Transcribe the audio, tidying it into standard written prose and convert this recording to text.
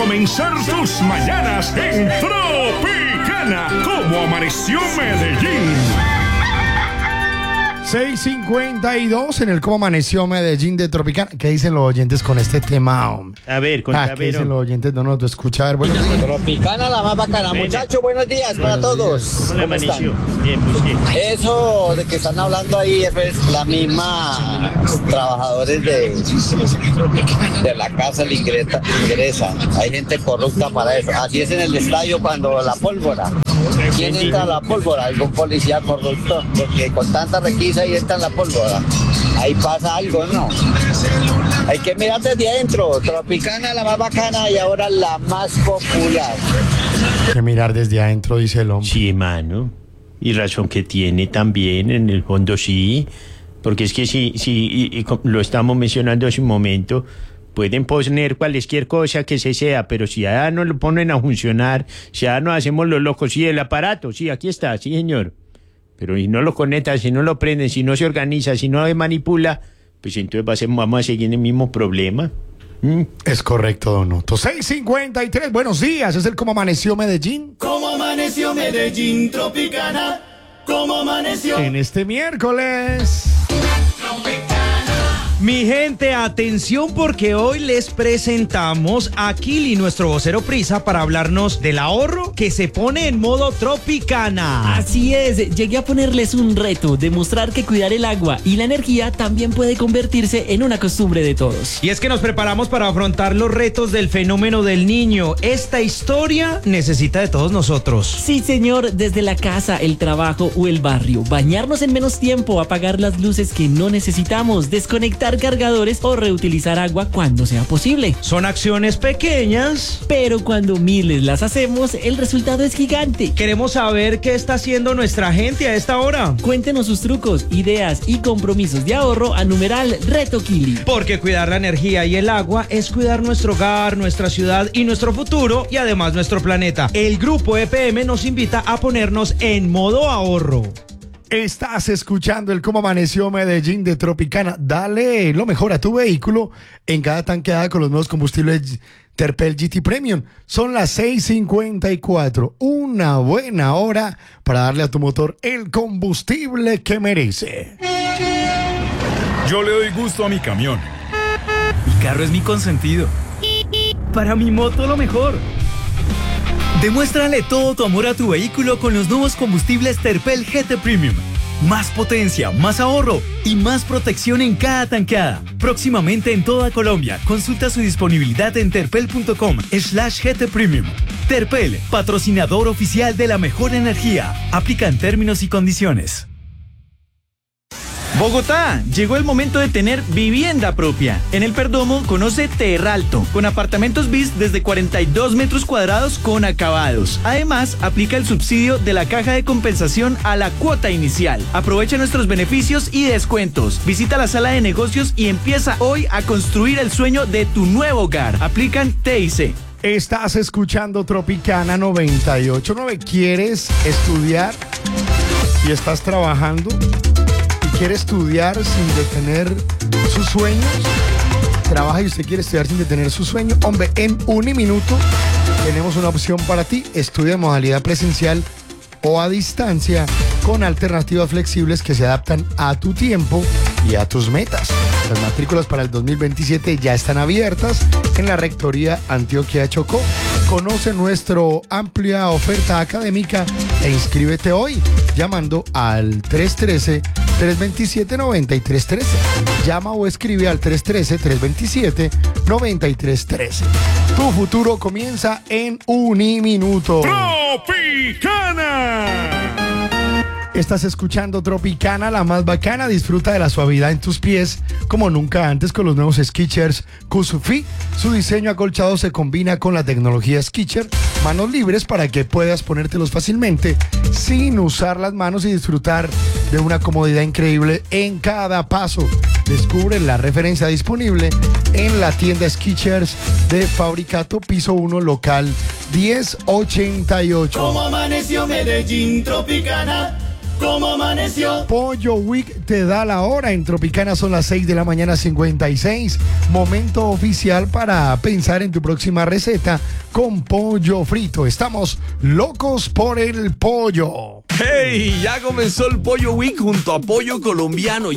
comenzar tus mañanas en Tropicana. ¿Cómo amaneció Medellín? 6:52 en el Cómo Amaneció Medellín de Tropicana. ¿Qué dicen los oyentes con este tema? A ver, ¿Qué dicen los oyentes? No nos escuchar. Buenos días. Tropicana la más bacana. Muchachos, buenos días para todos. ¿Cómo amaneció? Bien, pues bien. Eso de que están hablando ahí es la misma trabajadores de la casa ingresan. Hay gente corrupta para eso. Así es en el estadio cuando la pólvora. ¿Quién entra a la pólvora? Algún policía corrupto, porque con tanta requisa ahí está la pólvora. Ahí pasa algo, ¿no? Hay que mirar desde adentro. Tropicana la más bacana y ahora la más popular. Hay que mirar desde adentro, dice el hombre. Sí, mano. Y razón que tiene también, en el fondo sí. Porque es que y lo estamos mencionando hace un momento, pueden poner cualquier cosa que se sea, pero si ya no lo ponen a funcionar, si ya no hacemos los locos, sí, el aparato, sí, aquí está, sí, señor. Pero si no lo conecta, si no lo prenden, si no se organiza, si no se manipula, pues entonces vamos a seguir en el mismo problema. Es correcto, don Otto. 6:53, buenos días, es el Cómo Amaneció Medellín. ¿Cómo amaneció Medellín, Tropicana? ¿Cómo amaneció? En este miércoles. Mi gente, atención porque hoy les presentamos a Kili, nuestro vocero prisa, para hablarnos del ahorro que se pone en modo Tropicana. Así es, llegué a ponerles un reto, demostrar que cuidar el agua y la energía también puede convertirse en una costumbre de todos. Y es que nos preparamos para afrontar los retos del fenómeno del niño. Esta historia necesita de todos nosotros. Sí, señor, desde la casa, el trabajo o el barrio, bañarnos en menos tiempo, apagar las luces que no necesitamos, desconectar cargadores o reutilizar agua cuando sea posible. Son acciones pequeñas, pero cuando miles las hacemos, el resultado es gigante. Queremos saber qué está haciendo nuestra gente a esta hora. Cuéntenos sus trucos, ideas y compromisos de ahorro a numeral Reto Kili. Porque cuidar la energía y el agua es cuidar nuestro hogar, nuestra ciudad y nuestro futuro, y además nuestro planeta. El grupo EPM nos invita a ponernos en modo ahorro. Estás escuchando el Cómo Amaneció Medellín de Tropicana. Dale lo mejor a tu vehículo en cada tanqueada con los nuevos combustibles Terpel GT Premium. Son las 6:54. Una buena hora para darle a tu motor el combustible que merece. Yo le doy gusto a mi camión. Mi carro es mi consentido. Para mi moto lo mejor. Demuéstrale todo tu amor a tu vehículo con los nuevos combustibles Terpel GT Premium. Más potencia, más ahorro y más protección en cada tanqueada. Próximamente en toda Colombia. Consulta su disponibilidad en terpel.com/GT Premium. Terpel, patrocinador oficial de la mejor energía. Aplican términos y condiciones. Bogotá, llegó el momento de tener vivienda propia. En el Perdomo conoce Terralto, con apartamentos bis desde 42 metros cuadrados con acabados. Además, aplica el subsidio de la caja de compensación a la cuota inicial. Aprovecha nuestros beneficios y descuentos. Visita la sala de negocios y empieza hoy a construir el sueño de tu nuevo hogar. Aplican TIC. Estás escuchando Tropicana 98.9. ¿Quieres estudiar y estás trabajando? ¿Quiere estudiar sin detener sus sueños? ¿Trabaja y usted quiere estudiar sin detener sus sueños? Hombre, en Uniminuto tenemos una opción para ti. Estudia en modalidad presencial o a distancia con alternativas flexibles que se adaptan a tu tiempo y a tus metas. Las matrículas para el 2027 ya están abiertas en la Rectoría Antioquia Chocó. Conoce nuestra amplia oferta académica e inscríbete hoy llamando al 313-327-9313. Llama o escribe al 313-327-9313. Tu futuro comienza en Uniminuto. ¡Tropicana! Estás escuchando Tropicana, la más bacana. Disfruta de la suavidad en tus pies como nunca antes con los nuevos Skechers Q-Fit. Su diseño acolchado se combina con la tecnología Skechers, manos libres para que puedas ponértelos fácilmente sin usar las manos y disfrutar de una comodidad increíble en cada paso. Descubre la referencia disponible en la tienda Skechers de Fabricato, piso 1, local 1088. ¿Cómo amaneció Medellín, Tropicana? cómo amaneció. Pollo Week te da la hora. En Tropicana son las 6 de la mañana 56. Momento oficial para pensar en tu próxima receta con pollo frito. Estamos locos por el pollo. ¡Hey! Ya comenzó el Pollo Week junto a Pollo Colombiano.